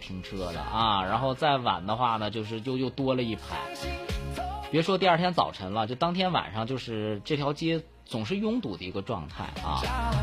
停车的啊，然后再晚的话呢，就是又多了一排。别说第二天早晨了，就当天晚上，就是这条街总是拥堵的一个状态啊。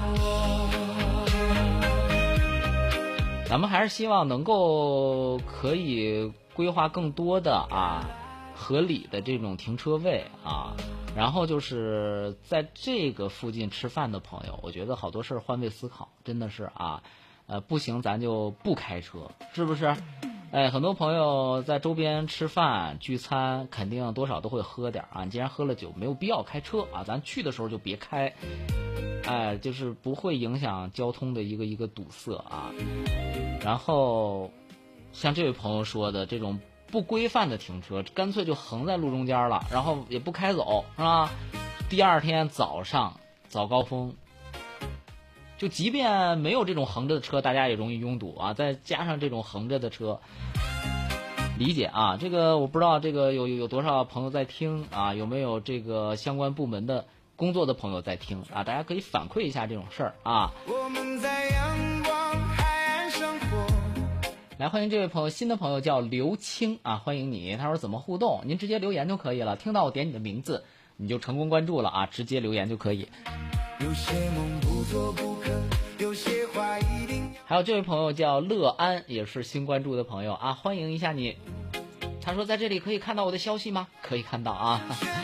咱们还是希望能够可以规划更多的合理的这种停车位啊，然后就是在这个附近吃饭的朋友，我觉得好多事儿换位思考，真的是不行咱就不开车，是不是？很多朋友在周边吃饭聚餐，肯定多少都会喝点啊。你既然喝了酒，没有必要开车啊，咱去的时候就别开，就是不会影响交通的一个堵塞啊。然后像这位朋友说的这种不规范的停车，干脆就横在路中间了，然后也不开走，是吧？第二天早上早高峰，就即便没有这种横着的车，大家也容易拥堵啊，再加上这种横着的车，理解啊。这个我不知道这个有多少朋友在听啊，有没有这个相关部门的工作的朋友在听啊？大家可以反馈一下这种事儿啊。我们在阳光海岸生活。来，欢迎这位朋友，新的朋友叫刘青啊，欢迎你。他说怎么互动？您直接留言就可以了，听到我点你的名字，你就成功关注了啊，直接留言就可以。有些梦不做不可，有些话一定。还有这位朋友叫乐安，也是新关注的朋友啊，欢迎一下你。他说在这里可以看到我的消息吗？可以看到啊。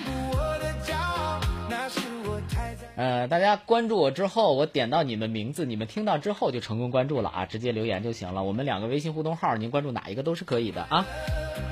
大家关注我之后，我点到你们名字，你们听到之后就成功关注了啊，直接留言就行了。我们2个微信互动号，您关注哪一个都是可以的啊。